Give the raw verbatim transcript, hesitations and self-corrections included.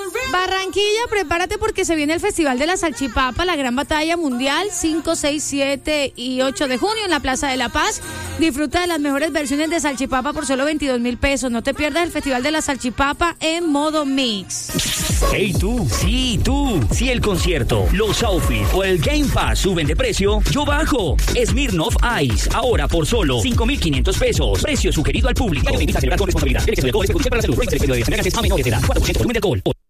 Barranquilla, prepárate porque se viene el Festival de la Salchipapa, la gran batalla mundial, cinco, seis, siete y ocho de junio en la Plaza de la Paz. Disfruta de las mejores versiones de salchipapa por solo veintidós mil pesos. No te pierdas el Festival de la Salchipapa en modo mix. Hey tú, sí tú, si el concierto, los outfits o el Game Pass suben de precio, yo bajo. Smirnoff Ice, ahora por solo cinco mil quinientos pesos. Precio sugerido al público. Invita a celebrar con responsabilidad. El exceso de alcohol es perjudicial para la salud. Prohíbe el exceso de bebidas embriagantes a menores de edad. cuatro por ciento volumen de alcohol.